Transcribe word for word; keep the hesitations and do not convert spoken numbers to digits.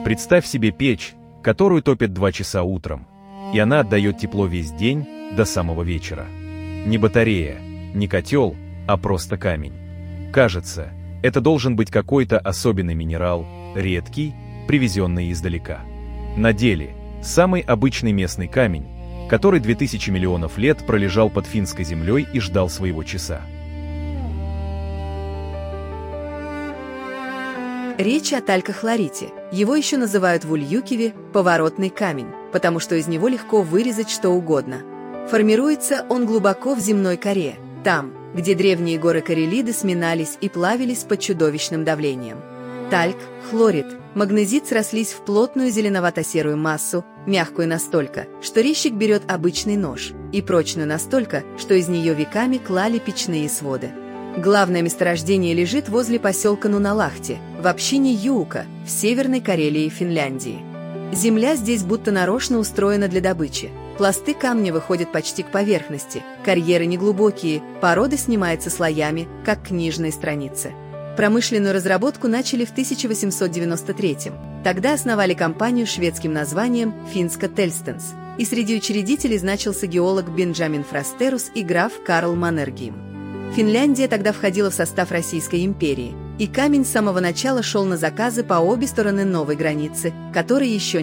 Представь себе печь, которую топят два часа утром, и она отдает тепло весь день до самого вечера. Не батарея, не котел, а просто камень. Кажется, это должен быть какой-то особенный минерал, редкий, привезенный издалека. На деле самый обычный местный камень, который две тысячи миллионов лет пролежал под финской землей и ждал своего часа. Речь о талькохлорите. Его еще называют в Ульюкиве поворотный камень, потому что из него легко вырезать что угодно. Формируется он глубоко в земной коре, там, где древние горы Карелиды сминались и плавились под чудовищным давлением. Тальк, хлорид, магнезит срослись в плотную зеленовато-серую массу, мягкую настолько, что резчик берет обычный нож, и прочную настолько, что из нее веками клали печные своды. Главное месторождение лежит возле поселка Нуналахти, в общине Юука, в Северной Карелии, Финляндии. Земля здесь будто нарочно устроена для добычи. Пласты камня выходят почти к поверхности, карьеры неглубокие, порода снимается слоями, как книжные страницы. Промышленную разработку начали в тысяча восемьсот девяносто третьем. Тогда основали компанию с шведским названием «Финска Тельстенс», и среди учредителей значился геолог Бенджамин Фрастерус и граф Карл Маннергейм. Финляндия тогда входила в состав Российской империи, и камень с самого начала шел на заказы по обе стороны новой границы, которой еще